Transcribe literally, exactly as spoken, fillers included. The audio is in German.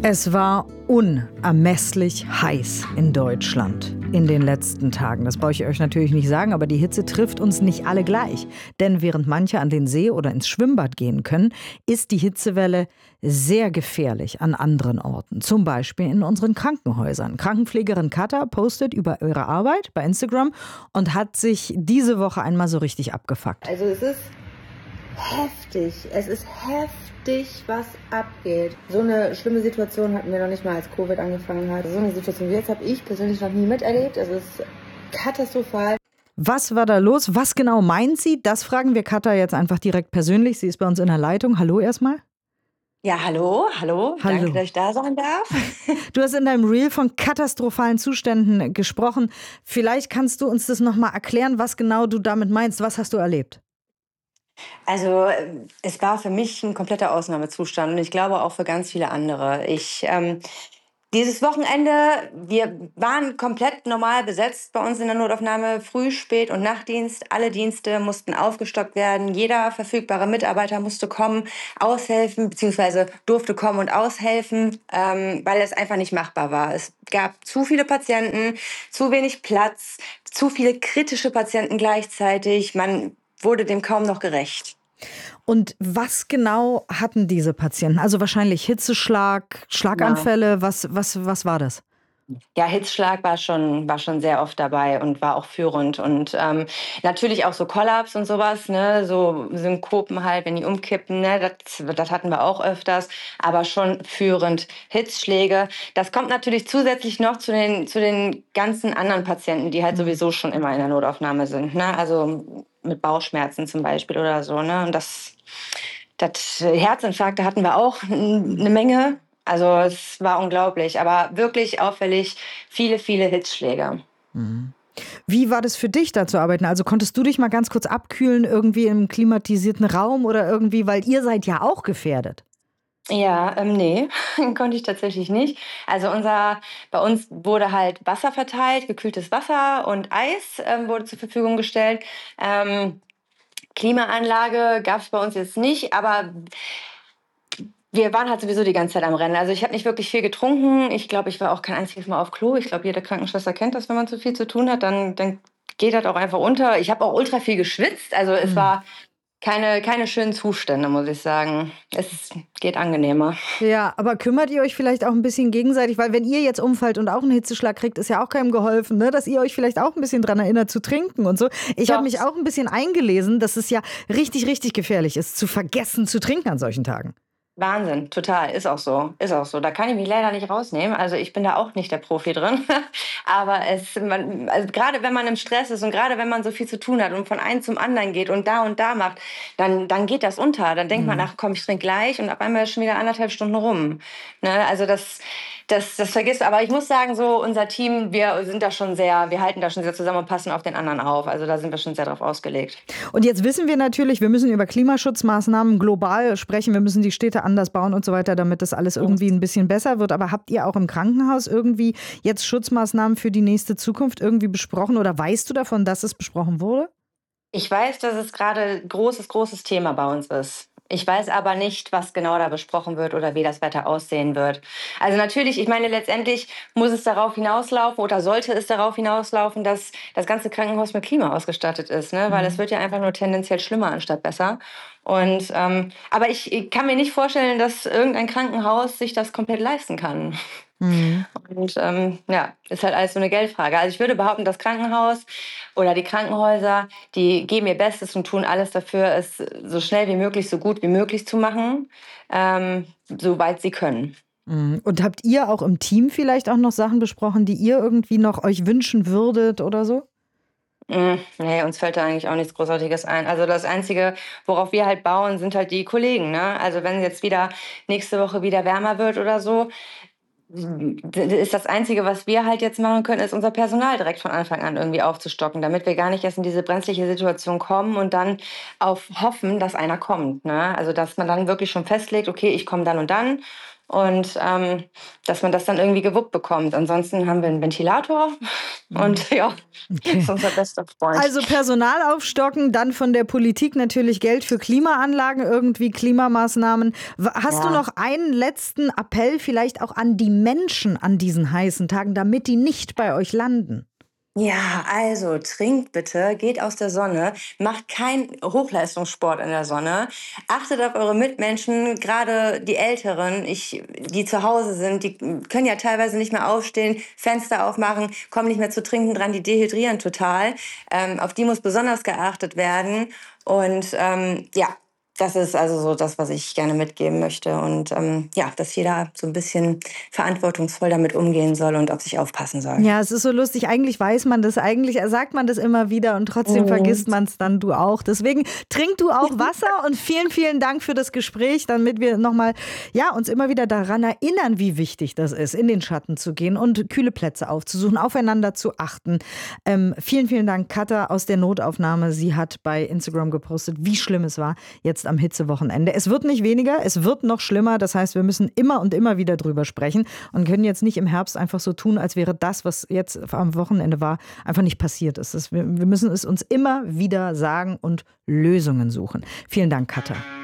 Es war unermesslich heiß in Deutschland in den letzten Tagen. Das brauche ich euch natürlich nicht sagen, aber die Hitze trifft uns nicht alle gleich. Denn während manche an den See oder ins Schwimmbad gehen können, ist die Hitzewelle sehr gefährlich an anderen Orten. Zum Beispiel in unseren Krankenhäusern. Krankenpflegerin Katha postet über ihre Arbeit bei Instagram und hat sich diese Woche einmal so richtig abgefuckt. Also es ist heftig. Es ist heftig, was abgeht. So eine schlimme Situation hatten wir noch nicht mal, als Covid angefangen hat. So eine Situation wie jetzt habe ich persönlich noch nie miterlebt. Also es ist katastrophal. Was war da los? Was genau meint sie? Das fragen wir Katha jetzt einfach direkt persönlich. Sie ist bei uns in der Leitung. Hallo erstmal. Ja, hallo, hallo, Hallo. Danke, dass ich da sein darf. Du hast in deinem Reel von katastrophalen Zuständen gesprochen. Vielleicht kannst du uns das nochmal erklären, was genau du damit meinst. Was hast du erlebt? Also es war für mich ein kompletter Ausnahmezustand und ich glaube auch für ganz viele andere. Ich, ähm, dieses Wochenende, wir waren komplett normal besetzt bei uns in der Notaufnahme, Früh-, Spät- und Nachtdienst. Alle Dienste mussten aufgestockt werden. Jeder verfügbare Mitarbeiter musste kommen, aushelfen, beziehungsweise durfte kommen und aushelfen, ähm, weil es einfach nicht machbar war. Es gab zu viele Patienten, zu wenig Platz, zu viele kritische Patienten gleichzeitig. Man wurde dem kaum noch gerecht. Und was genau hatten diese Patienten? Also wahrscheinlich Hitzeschlag, Schlaganfälle, ja. was, was, was war das? Ja, Hitzschlag war schon, war schon sehr oft dabei und war auch führend. Und ähm, natürlich auch so Kollaps und sowas, ne? So Synkopen halt, wenn die umkippen, ne? das, das hatten wir auch öfters, aber schon führend Hitzschläge. Das kommt natürlich zusätzlich noch zu den, zu den ganzen anderen Patienten, die halt sowieso schon immer in der Notaufnahme sind, ne? Also mit Bauchschmerzen zum Beispiel oder so, ne? Und das, das Herzinfarkte hatten wir auch eine Menge. Also es war unglaublich, aber wirklich auffällig viele, viele Hitzschläge. Mhm. Wie war das für dich, da zu arbeiten? Also konntest du dich mal ganz kurz abkühlen, irgendwie im klimatisierten Raum oder irgendwie, weil ihr seid ja auch gefährdet? Ja, ähm, nee, konnte ich tatsächlich nicht. Also unser, bei uns wurde halt Wasser verteilt, gekühltes Wasser und Eis ähm, wurde zur Verfügung gestellt. Ähm, Klimaanlage gab es bei uns jetzt nicht, aber wir waren halt sowieso die ganze Zeit am Rennen. Also ich habe nicht wirklich viel getrunken. Ich glaube, ich war auch kein einziges Mal auf Klo. Ich glaube, jede Krankenschwester kennt das, wenn man zu viel zu tun hat, dann, dann geht das auch einfach unter. Ich habe auch ultra viel geschwitzt. Also es Mhm. war keine, keine schönen Zustände, muss ich sagen. Es geht angenehmer. Ja, aber kümmert ihr euch vielleicht auch ein bisschen gegenseitig? Weil wenn ihr jetzt umfällt und auch einen Hitzeschlag kriegt, ist ja auch keinem geholfen, ne? Dass ihr euch vielleicht auch ein bisschen dran erinnert zu trinken und so. Ich habe mich auch ein bisschen eingelesen, dass es ja richtig, richtig gefährlich ist, zu vergessen zu trinken an solchen Tagen. Wahnsinn, total, ist auch so, ist auch so. Da kann ich mich leider nicht rausnehmen. Also ich bin da auch nicht der Profi drin. Aber es, man, also gerade wenn man im Stress ist und gerade wenn man so viel zu tun hat und von einem zum anderen geht und da und da macht, dann, dann geht das unter. Dann denkt Mhm. man, ach komm, ich trinke gleich und auf einmal ist schon wieder anderthalb Stunden rum. Ne? Also das, das, das vergisst. Aber ich muss sagen, so unser Team, wir sind da schon sehr, wir halten da schon sehr zusammen und passen auf den anderen auf. Also da sind wir schon sehr drauf ausgelegt. Und jetzt wissen wir natürlich, wir müssen über Klimaschutzmaßnahmen global sprechen. Wir müssen die Städte anders bauen und so weiter, damit das alles irgendwie ein bisschen besser wird. Aber habt ihr auch im Krankenhaus irgendwie jetzt Schutzmaßnahmen für die nächste Zukunft irgendwie besprochen oder weißt du davon, dass es besprochen wurde? Ich weiß, dass es gerade ein großes, großes Thema bei uns ist. Ich weiß aber nicht, was genau da besprochen wird oder wie das weiter aussehen wird. Also natürlich, ich meine, letztendlich muss es darauf hinauslaufen oder sollte es darauf hinauslaufen, dass das ganze Krankenhaus mit Klima ausgestattet ist, ne? Weil es wird ja einfach nur tendenziell schlimmer anstatt besser. Und ähm, aber ich, ich kann mir nicht vorstellen, dass irgendein Krankenhaus sich das komplett leisten kann. Mhm. Und ähm, ja, ist halt alles so eine Geldfrage. Also ich würde behaupten, das Krankenhaus oder die Krankenhäuser, die geben ihr Bestes und tun alles dafür, es so schnell wie möglich, so gut wie möglich zu machen, ähm, soweit sie können. Mhm. Und habt ihr auch im Team vielleicht auch noch Sachen besprochen, die ihr irgendwie noch euch wünschen würdet oder so? Mm, nee, uns fällt da eigentlich auch nichts Großartiges ein. Also das Einzige, worauf wir halt bauen, sind halt die Kollegen, ne? Also wenn jetzt wieder nächste Woche wieder wärmer wird oder so, ist das Einzige, was wir halt jetzt machen können, ist unser Personal direkt von Anfang an irgendwie aufzustocken, damit wir gar nicht erst in diese brenzliche Situation kommen und dann auf hoffen, dass einer kommt, ne? Also dass man dann wirklich schon festlegt, okay, ich komme dann und dann und ähm, dass man das dann irgendwie gewuppt bekommt. Ansonsten haben wir einen Ventilator und ja, Okay. das ist unser bester Freund. Also Personal aufstocken, dann von der Politik natürlich Geld für Klimaanlagen, irgendwie Klimamaßnahmen. W- Hast du Ja. noch einen letzten Appell vielleicht auch an die Menschen an diesen heißen Tagen, damit die nicht bei euch landen? Ja, also trinkt bitte, geht aus der Sonne, macht keinen Hochleistungssport in der Sonne, achtet auf eure Mitmenschen, gerade die Älteren, ich, die zu Hause sind, die können ja teilweise nicht mehr aufstehen, Fenster aufmachen, kommen nicht mehr zu trinken dran, die dehydrieren total. Ähm, auf die muss besonders geachtet werden und ähm, ja, das ist also so das, was ich gerne mitgeben möchte und ähm, ja, dass jeder so ein bisschen verantwortungsvoll damit umgehen soll und auf sich aufpassen soll. Ja, es ist so lustig. Eigentlich weiß man das, eigentlich sagt man das immer wieder und trotzdem Mhm. vergisst man es dann, du auch. Deswegen trink du auch Wasser und vielen, vielen Dank für das Gespräch, damit wir nochmal, ja, uns immer wieder daran erinnern, wie wichtig das ist, in den Schatten zu gehen und kühle Plätze aufzusuchen, aufeinander zu achten. Ähm, vielen, vielen Dank, Katha aus der Notaufnahme. Sie hat bei Instagram gepostet, wie schlimm es war jetzt am Hitzewochenende. Es wird nicht weniger, es wird noch schlimmer. Das heißt, wir müssen immer und immer wieder drüber sprechen und können jetzt nicht im Herbst einfach so tun, als wäre das, was jetzt am Wochenende war, einfach nicht passiert ist. Das, wir, wir müssen es uns immer wieder sagen und Lösungen suchen. Vielen Dank, Katha.